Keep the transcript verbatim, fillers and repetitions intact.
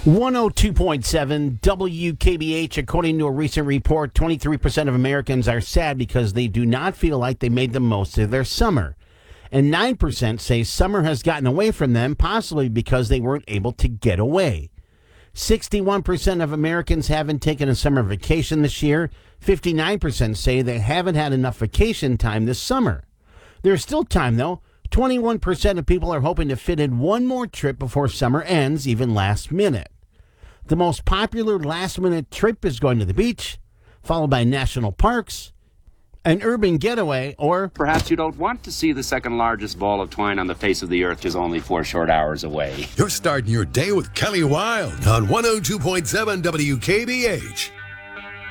one oh two point seven W K B H. According to a recent report, twenty-three percent of Americans are sad because they do not feel like they made the most of their summer. And nine percent say summer has gotten away from them, possibly because they weren't able to get away. sixty-one percent of Americans haven't taken a summer vacation this year. fifty-nine percent say they haven't had enough vacation time this summer. There's still time, though. twenty-one percent of people are hoping to fit in one more trip before summer ends, even last minute. The most popular last-minute trip is going to the beach, followed by national parks, an urban getaway, or perhaps you don't want to see the second largest ball of twine on the face of the earth just only four short hours away. You're starting your day with Kelly Wilde on one oh two point seven W K B H.